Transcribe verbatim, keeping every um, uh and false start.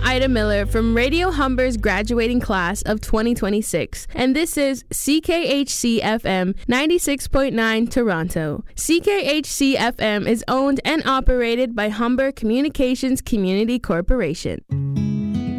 Ida Miller from Radio Humber's graduating class of twenty twenty-six, and this is C K H C F M ninety-six point nine Toronto. C K H C F M is owned and operated by Humber Communications Community Corporation.